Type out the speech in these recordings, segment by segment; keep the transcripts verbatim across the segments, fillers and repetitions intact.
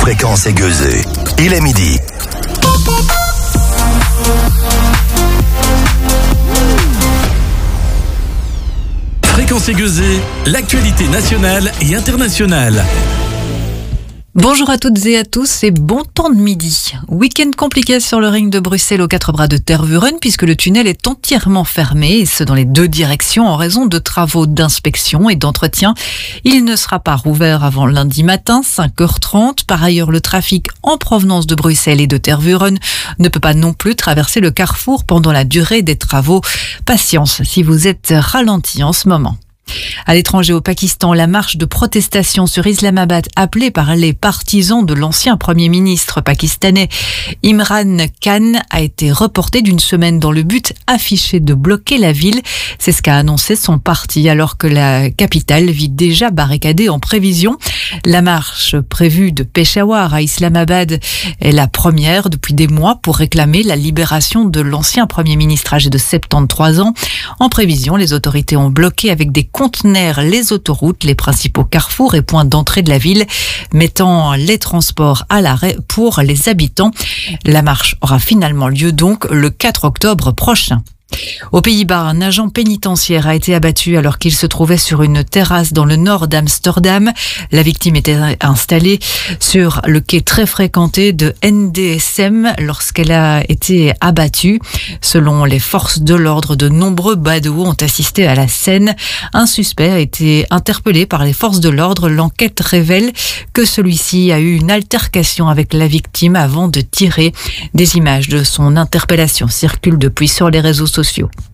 Fréquence aiguisée. Il est midi. Fréquence aiguisée, l'actualité nationale et internationale. Bonjour à toutes et à tous et bon temps de midi. Week-end compliqué sur le ring de Bruxelles aux quatre bras de Tervuren puisque le tunnel est entièrement fermé et ce dans les deux directions en raison de travaux d'inspection et d'entretien. Il ne sera pas rouvert avant lundi matin, cinq heures trente. Par ailleurs, le trafic en provenance de Bruxelles et de Tervuren ne peut pas non plus traverser le carrefour pendant la durée des travaux. Patience si vous êtes ralenti en ce moment. À l'étranger, au Pakistan, la marche de protestation sur Islamabad appelée par les partisans de l'ancien Premier ministre pakistanais Imran Khan a été reportée d'une semaine dans le but affiché de bloquer la ville. C'est ce qu'a annoncé son parti alors que la capitale vit déjà barricadée en prévision. La marche prévue de Peshawar à Islamabad est la première depuis des mois pour réclamer la libération de l'ancien Premier ministre âgé de soixante-treize ans. En prévision, les autorités ont bloqué avec des conteneurs les autoroutes, les principaux carrefours et points d'entrée de la ville, mettant les transports à l'arrêt pour les habitants. La marche aura finalement lieu donc le quatre octobre prochain. Aux Pays-Bas, un agent pénitentiaire a été abattu alors qu'il se trouvait sur une terrasse dans le nord d'Amsterdam. La victime était installée sur le quai très fréquenté de N D S M lorsqu'elle a été abattue. Selon les forces de l'ordre, de nombreux badauds ont assisté à la scène. Un suspect a été interpellé par les forces de l'ordre. L'enquête révèle que celui-ci a eu une altercation avec la victime avant de tirer. Des images de son interpellation circulent depuis sur les réseaux sociaux.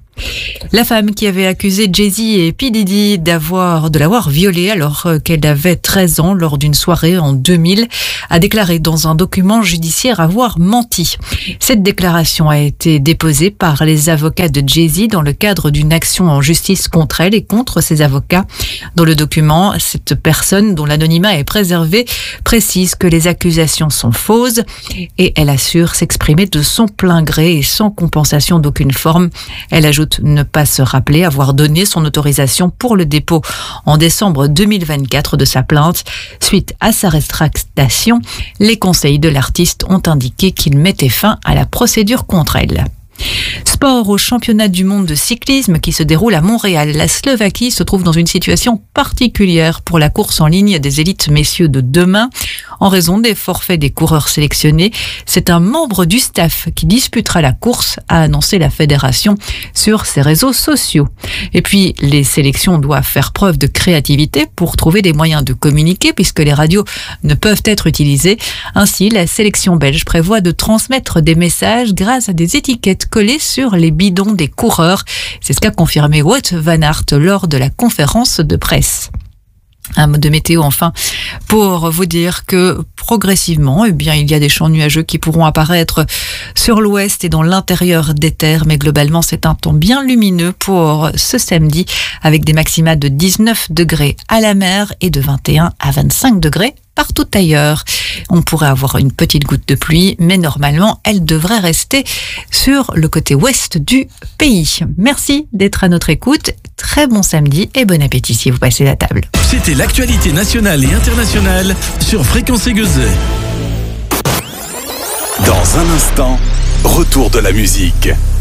La femme qui avait accusé Jay-Z et P. Diddy d'avoir, de l'avoir violée alors qu'elle avait treize ans lors d'une soirée en deux mille a déclaré dans un document judiciaire avoir menti. Cette déclaration a été déposée par les avocats de Jay-Z dans le cadre d'une action en justice contre elle et contre ses avocats. Dans le document, cette personne dont l'anonymat est préservé précise que les accusations sont fausses et elle assure s'exprimer de son plein gré et sans compensation d'aucune forme. Elle ajoute ne pas se rappeler avoir donné son autorisation pour le dépôt en décembre deux mille vingt-quatre de sa plainte. Suite à sa rétractation, les conseils de l'artiste ont indiqué qu'ils mettaient fin à la procédure contre elle. Sport au championnat du monde de cyclisme qui se déroule à Montréal. La Slovaquie se trouve dans une situation particulière pour la course en ligne des élites messieurs de demain. En raison des forfaits des coureurs sélectionnés, c'est un membre du staff qui disputera la course, a annoncé la fédération sur ses réseaux sociaux. Et puis, les sélections doivent faire preuve de créativité pour trouver des moyens de communiquer puisque les radios ne peuvent être utilisées. Ainsi, la sélection belge prévoit de transmettre des messages grâce à des étiquettes collées sur les bidons des coureurs. C'est ce qu'a confirmé Wout van Aert lors de la conférence de presse. Un mot de météo enfin pour vous dire que progressivement, eh bien, il y a des champs nuageux qui pourront apparaître sur l'ouest et dans l'intérieur des terres, mais globalement c'est un temps bien lumineux pour ce samedi avec des maxima de dix-neuf degrés à la mer et de vingt et un à vingt-cinq degrés partout ailleurs. On pourrait avoir une petite goutte de pluie, mais normalement, elle devrait rester sur le côté ouest du pays. Merci d'être à notre écoute. Très bon samedi et bon appétit si vous passez la table. C'était l'actualité nationale et internationale sur Fréquence aiguisée. Dans un instant, retour de la musique.